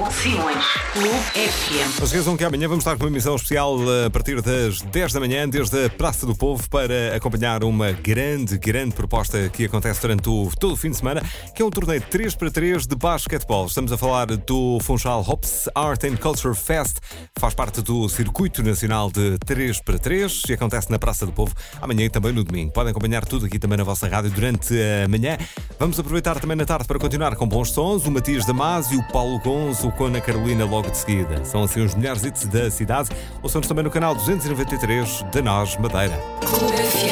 Simões, Clube FM. Não se esqueçam que amanhã vamos estar com uma emissão especial a partir das 10 da manhã, desde a Praça do Povo, para acompanhar uma grande proposta que acontece durante todo o fim de semana, que é um torneio 3x3 de basquetebol. Estamos a falar do Funchal Hops Art and Culture Fest, faz parte do Circuito Nacional de 3x3 e acontece na Praça do Povo amanhã e também no domingo. Podem acompanhar tudo aqui também na vossa rádio durante a manhã. Vamos aproveitar também na tarde para continuar com bons sons, o Matias Damasio, o Paulo Gonzo com a Carolina logo de seguida. São assim os melhores hits da cidade. Ouçam-nos também no canal 293 da Nós Madeira.